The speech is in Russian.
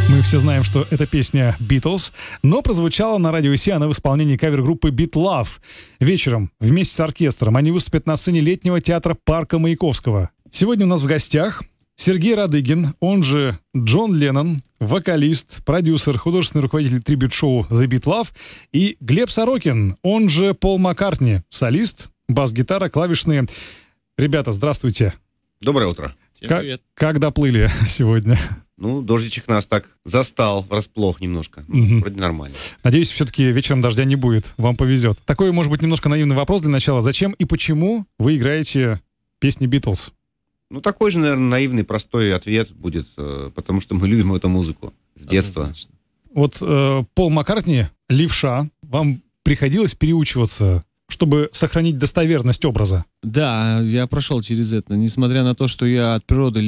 Мы все знаем, что это песня Beatles, но прозвучала на радио Си она в исполнении кавер-группы Beat Love. Вечером вместе с оркестром они выступят на сцене летнего театра парка Маяковского. Сегодня у нас в гостях Сергей Радыгин, он же Джон Леннон, вокалист, продюсер, художественный руководитель трибьют-шоу The Beat Love, и Глеб Сорокин, он же Пол Маккартни, солист, бас-гитара, клавишные. Ребята, здравствуйте. Доброе утро. Всем привет. Как доплыли сегодня? Ну, дождичек нас так застал врасплох немножко. Вроде нормально. Надеюсь, все-таки вечером дождя не будет. Вам повезет. Такой, может быть, немножко наивный вопрос для начала. Зачем и почему вы играете песни Битлз? Ну, такой же, наверное, наивный, простой ответ будет, потому что мы любим эту музыку с детства. Однозначно. Вот Пол Маккартни, левша, вам приходилось переучиваться, чтобы сохранить достоверность образа? Да, я прошел через это. Несмотря на то, что я от природы